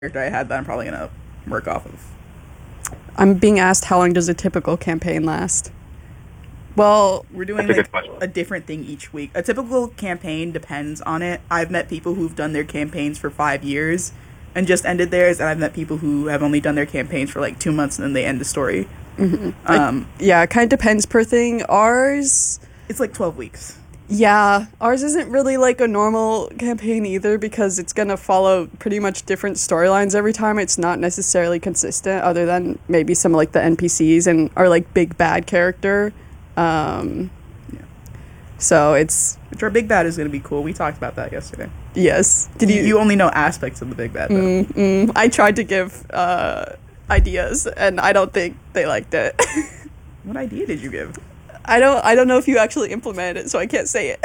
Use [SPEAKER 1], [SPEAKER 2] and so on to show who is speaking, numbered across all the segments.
[SPEAKER 1] character I had that I'm probably gonna work off of.
[SPEAKER 2] I'm being asked how long does a typical campaign last?
[SPEAKER 1] Well, we're doing
[SPEAKER 3] That's a
[SPEAKER 1] like
[SPEAKER 3] good question.
[SPEAKER 1] a different thing each week. A typical campaign depends on it. I've met people who've done their campaigns for 5 years and just ended theirs, and I've met people who have only done their campaigns for like 2 months and then they end the story.
[SPEAKER 2] Yeah, it kind of depends per thing. Ours,
[SPEAKER 1] It's like 12 weeks.
[SPEAKER 2] yeah, ours isn't really like a normal campaign either because it's gonna follow pretty much different storylines every time. It's not necessarily consistent, other than maybe some like the NPCs and our like big bad character. So it's
[SPEAKER 1] Which our big bad is gonna be cool. We talked about that yesterday.
[SPEAKER 2] yes. Did
[SPEAKER 1] You only know aspects of the big bad though.
[SPEAKER 2] I tried to give ideas, and I don't think they liked it.
[SPEAKER 1] What idea did you give?
[SPEAKER 2] I don't know if you actually implemented it, so I can't say it.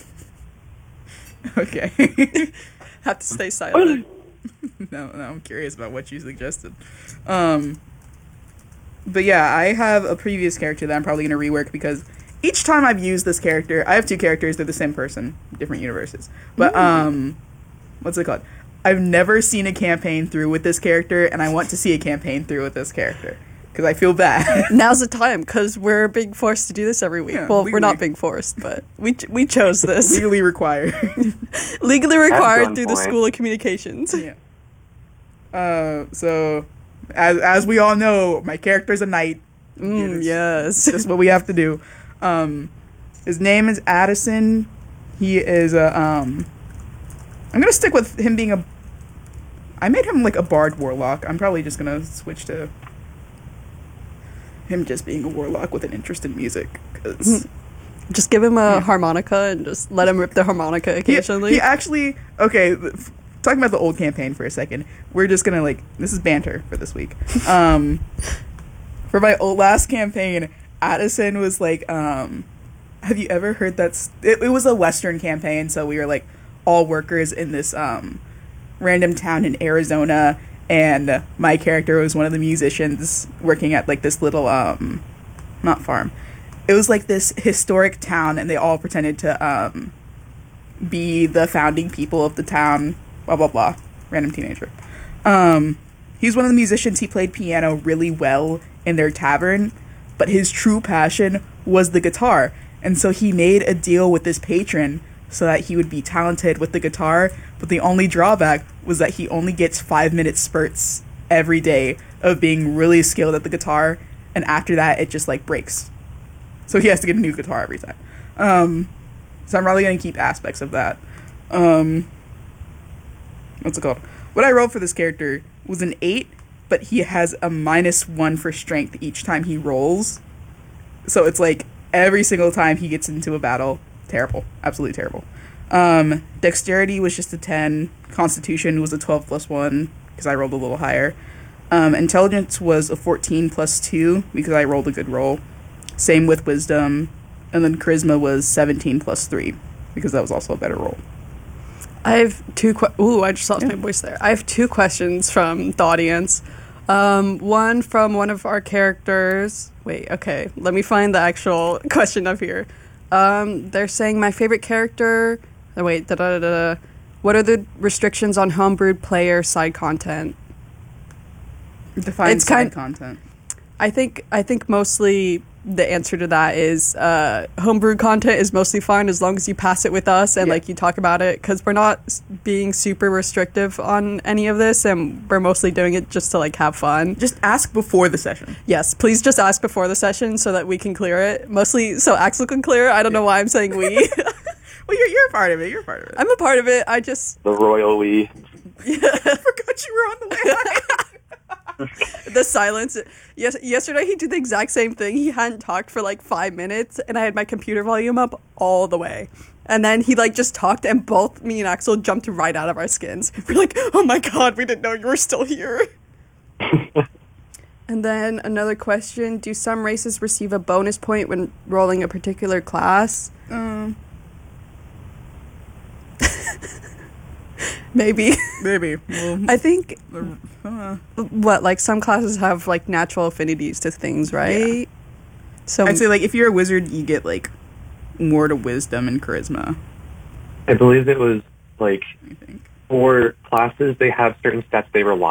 [SPEAKER 1] Okay.
[SPEAKER 2] Have to stay silent.
[SPEAKER 1] No, I'm curious about what you suggested. But yeah, I have a previous character that I'm probably going to rework because each time I've used this character, I have two characters, they're the same person, different universes. But, what's it called? I've never seen a campaign through with this character, and I want to see a campaign through with this character. Because I feel bad.
[SPEAKER 2] Now's the time, because we're being forced to do this every week.
[SPEAKER 1] Yeah,
[SPEAKER 2] well, we're
[SPEAKER 1] legally.
[SPEAKER 2] not being forced, but we chose this.
[SPEAKER 1] Legally required.
[SPEAKER 2] Legally required through the
[SPEAKER 3] gunpoint.
[SPEAKER 2] School of Communications.
[SPEAKER 1] Yeah. So, as we all know, my character's a knight.
[SPEAKER 2] Yes.
[SPEAKER 1] That's what we have to do. His name is Addison. He is a, I'm gonna stick with him being a, I made him like a bard warlock. I'm probably just gonna switch to him just being a warlock with an interest in music. Cause
[SPEAKER 2] Just give him a harmonica and just let him rip the harmonica occasionally.
[SPEAKER 1] he actually, okay, talking about the old campaign for a second, we're just gonna like, this is banter for this week. For my last campaign, Addison was like, have you ever heard that? It was a Western campaign, so we were like all workers in this random town in Arizona, and my character was one of the musicians working at like this little not farm. It was like this historic town, and they all pretended to be the founding people of the town. Blah blah blah. Random teenager. He's one of the musicians. He played piano really well in their tavern, but his true passion was the guitar. And so he made a deal with this patron so that he would be talented with the guitar, but the only drawback was that he only gets 5-minute spurts every day of being really skilled at the guitar, and after that it just like breaks. So he has to get a new guitar every time. So I'm probably going to keep aspects of that. What's it called? What I rolled for this character was an 8, but he has a -1 for strength each time he rolls. So it's like every single time he gets into a battle, terrible. Absolutely terrible. Dexterity was just a 10. Constitution was a 12 plus 1 because I rolled a little higher. Intelligence was a 14 plus 2 because I rolled a good roll. Same with wisdom. And then charisma was 17 plus 3 because that was also a better roll.
[SPEAKER 2] I have I just lost my voice there. I have 2 questions from the audience. One from one of our characters. Wait, okay. Let me find the actual question up here. They're saying my favorite character. Oh, wait, What are the restrictions on homebrewed player side content?
[SPEAKER 1] Define
[SPEAKER 2] It's
[SPEAKER 1] side content.
[SPEAKER 2] I think mostly the answer to that is homebrewed content is mostly fine as long as you pass it with us and like you talk about it, because we're not being super restrictive on any of this, and we're mostly doing it just to like have fun.
[SPEAKER 1] Just ask before the session.
[SPEAKER 2] Yes, please just ask before the session so that we can clear it. Mostly so Axel can clear it. I don't know why I'm saying we.
[SPEAKER 1] Well, you're a part of it. You're a part of it.
[SPEAKER 2] I'm a part of it. I just
[SPEAKER 3] The royal we.
[SPEAKER 1] I forgot you were on the way.
[SPEAKER 2] the silence. Yes, yesterday he did the exact same thing. He hadn't talked for like 5 minutes, and I had my computer volume up all the way. And then he like just talked, and both me and Axel jumped right out of our skins. We're like, "Oh my god, we didn't know you were still here." And then another question: do some races receive a bonus point when rolling a particular class? Maybe.
[SPEAKER 1] Well,
[SPEAKER 2] I think like some classes have like natural affinities to things, right? So
[SPEAKER 1] I'd say like if you're a wizard, you get like more to wisdom and charisma.
[SPEAKER 3] I believe it was like
[SPEAKER 1] I think.
[SPEAKER 3] for classes, they have certain stats they rely